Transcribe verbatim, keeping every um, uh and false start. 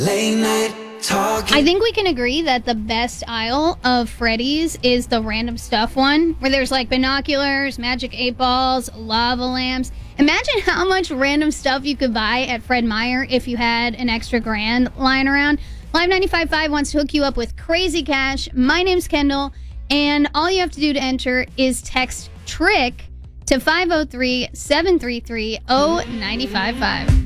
Late night talking. I think we can agree that the best aisle of Freddy's is the random stuff one, where there's like binoculars, magic eight balls, lava lamps. Imagine how much random stuff you could buy at Fred Meyer if you had an extra grand lying around. Live ninety-five point five wants to hook you up with crazy cash. My name's Kendall, and all you have to do to enter is text TRICK to five oh three, seven three three, oh nine five five.